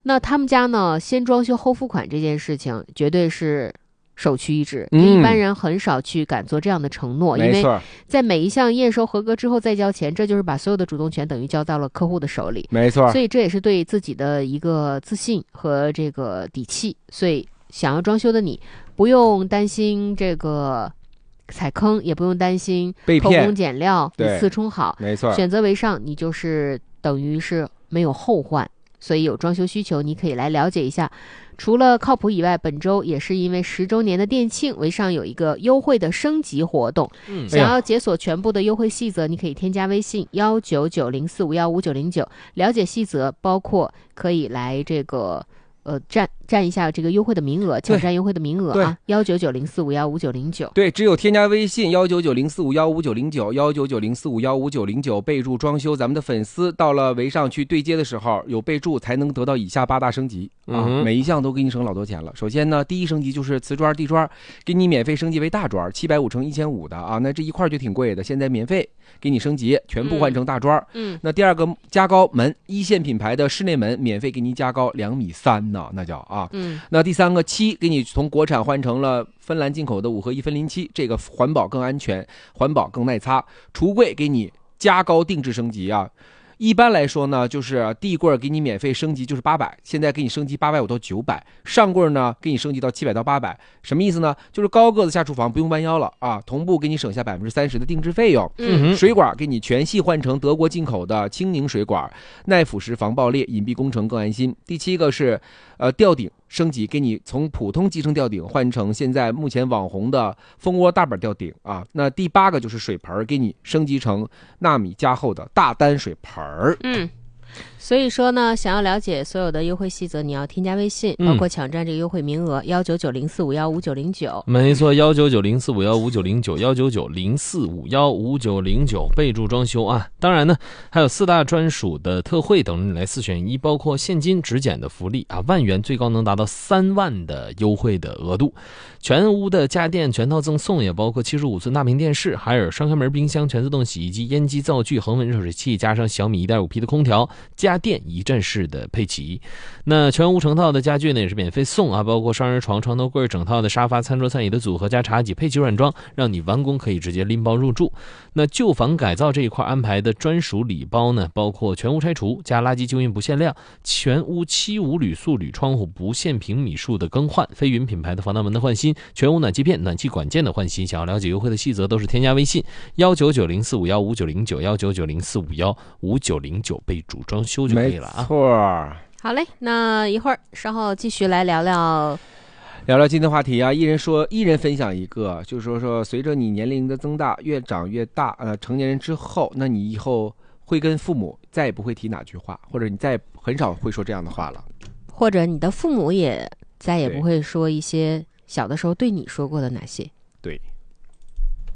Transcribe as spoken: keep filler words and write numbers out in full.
那他们家呢，先装修后付款这件事情绝对是首屈一指，嗯、一般人很少去敢做这样的承诺，因为在每一项验收合格之后再交钱，这就是把所有的主动权等于交到了客户的手里， 没错。 所以这也是对自己的一个自信和这个底气。所以想要装修的你，不用担心这个踩坑，也不用担心偷工减料，以次充好， 没错。 选择为上，你就是等于是没有后患。所以有装修需求，你可以来了解一下。除了靠谱以外，本周也是因为十周年的店庆，为上有一个优惠的升级活动。嗯，想要解锁全部的优惠细则，你可以添加微信幺九九零四五幺五九零九，了解细则，包括可以来这个呃占占一下这个优惠的名额，抢占优惠的名额啊，幺九九零四五幺五九零九。 对，只有添加微信幺九九零四五幺五九零九，幺九九零四五幺五九零九，备注装修，咱们的粉丝到了维上去对接的时候有备注，才能得到以下八大升级啊， 嗯、 每一项都给你省老多钱了。首先呢，第一升级就是瓷砖地砖，给你免费升级为大砖，七百五乘一千五的啊，那这一块就挺贵的，现在免费给你升级，全部换成大砖。 嗯， 那第二个加高门，一线品牌的室内门免费给你加高两米三呢，那叫啊。 嗯， 那第三个漆给你从国产换成了芬兰进口的五合一分磷漆，这个环保更安全，环保更耐擦。橱柜给你加高定制升级啊，一般来说呢，就是地柜给你免费升级就是八百，现在给你升级八百五到九百，上柜呢给你升级到七百到八百，什么意思呢？就是高个子下厨房不用弯腰了啊，同步给你省下百分之三十的定制费用。 嗯， 水管给你全系换成德国进口的清凝水管，耐腐蚀、防爆裂，隐蔽工程更安心。第七个是呃吊顶升级，给你从普通集成吊顶换成现在目前网红的蜂窝大板吊顶啊。那第八个就是水盆，给你升级成纳米加厚的大单水盆。 嗯，所以说呢，想要了解所有的优惠细则，你要添加微信，包括抢占这个优惠名额幺九九零四五幺五九零九。 没错，幺九九零四五幺五九零九，幺九九零四五幺五九零九，备注装修啊。当然呢，还有四大专属的特惠等你来四选一，包括现金直减的福利啊，万元最高能达到三万的优惠的额度，全屋的家电全套赠送，也包括七十五寸大屏电视、海尔双开门冰箱、全自动洗衣机、烟机、灶具、恒温热水器，加上小米 一点五 P 的空调，家电一站式的配齐。那全屋成套的家具呢也是免费送啊，包括双人床、床头柜、整套的沙发、餐桌、餐椅的组合加茶几，配齐软装，让你完工可以直接拎包入住。那旧房改造这一块安排的专属礼包呢，包括全屋拆除加垃圾旧运不限量，全屋漆无铝塑铝窗户不限平米数的更换，飞云品牌的防盗门的换新，全屋暖气片、暖气管件的换新。想要了解优惠的细则，都是添加微信幺九九零四五幺五九零九，幺九九零四五幺五九零九，备注装修就可以了啊。 没错。 好嘞，那一会儿稍后继续来聊聊聊聊今天话题啊，一人说一人分享一个，就是说说随着你年龄的增大，越长越大，呃，成年人之后，那你以后会跟父母再也不会提哪句话，或者你再很少会说这样的话了， 或者你的父母也再也不会说一些小的时候对你说过的哪些。 对。